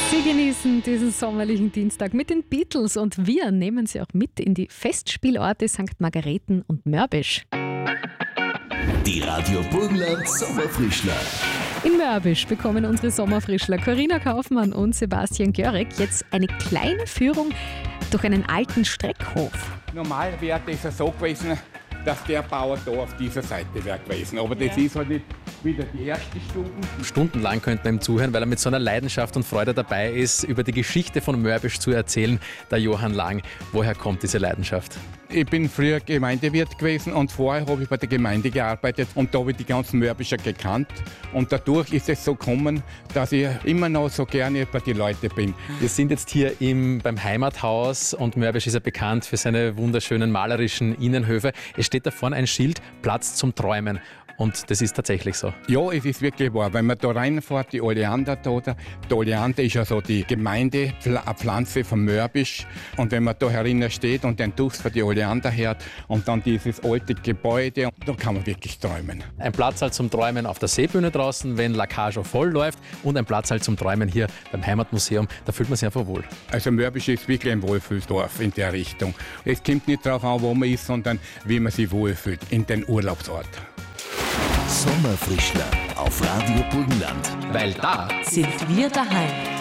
Sie genießen diesen sommerlichen Dienstag mit den Beatles und wir nehmen Sie auch mit in die Festspielorte St. Margareten und Mörbisch. Die Radio Burgenland Sommerfrischler. In Mörbisch bekommen unsere Sommerfrischler Corinna Kaufmann und Sebastian Görek jetzt eine kleine Führung durch einen alten Streckhof. Normal wäre das ja so gewesen, dass der Bauer da auf dieser Seite wäre gewesen. Aber das ist halt nicht wieder die erste Stunde. Stundenlang könnte man ihm zuhören, weil er mit so einer Leidenschaft und Freude dabei ist, über die Geschichte von Mörbisch zu erzählen, der Johann Lang. Woher kommt diese Leidenschaft? Ich bin früher Gemeindewirt gewesen und vorher habe ich bei der Gemeinde gearbeitet und da habe ich die ganzen Mörbischer gekannt. Und dadurch ist es so gekommen, dass ich immer noch so gerne bei den Leuten bin. Wir sind jetzt hier beim Heimathaus und Mörbisch ist ja bekannt für seine wunderschönen malerischen Innenhöfe. Es steht da vorne ein Schild, Platz zum Träumen. Und das ist tatsächlich so. Ja, es ist wirklich wahr. Wenn man da reinfährt, die Oleander da, die Oleander ist ja so die Gemeindepflanze von Mörbisch. Und wenn man da herinnen steht und den Duft von die Oleander hört und dann dieses alte Gebäude, da kann man wirklich träumen. Ein Platz halt zum Träumen auf der Seebühne draußen, wenn La Cage voll läuft, und ein Platz halt zum Träumen hier beim Heimatmuseum. Da fühlt man sich einfach wohl. Also Mörbisch ist wirklich ein Wohlfühlsdorf in der Richtung. Es kommt nicht darauf an, wo man ist, sondern wie man sich wohlfühlt in den Urlaubsort. Sommerfrischler auf Radio Burgenland. Weil da sind wir daheim.